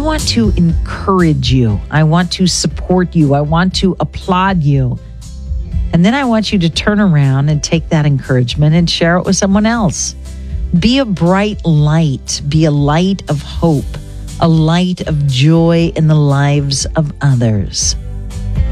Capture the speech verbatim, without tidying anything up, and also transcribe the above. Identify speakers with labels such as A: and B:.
A: want to encourage you. I want to support you. I want to applaud you. And then I want you to turn around and take that encouragement and share it with someone else. Be a bright light. Be a light of hope, a light of joy in the lives of others.